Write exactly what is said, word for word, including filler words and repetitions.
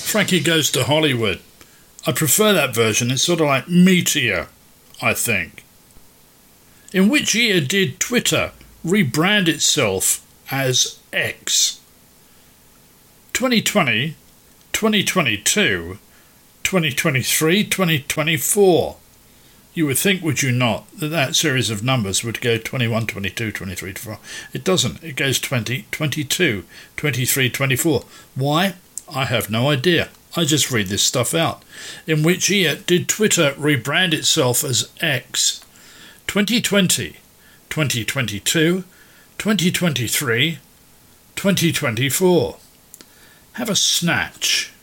Frankie Goes to Hollywood. I prefer that version. It's sort of like meatier, I think. In which year did Twitter rebrand itself as X? twenty twenty, twenty twenty-two, twenty twenty-three, twenty twenty-four. You would think, would you not, that that series of numbers would go twenty-one, twenty-two, twenty-three, twenty-four. It doesn't. It goes twenty, twenty-two, twenty-three, twenty-four. Why? I have no idea. I just read this stuff out. In which year did Twitter rebrand itself as X? twenty twenty, twenty twenty-two, twenty twenty-three, twenty twenty-four. Have a snatch.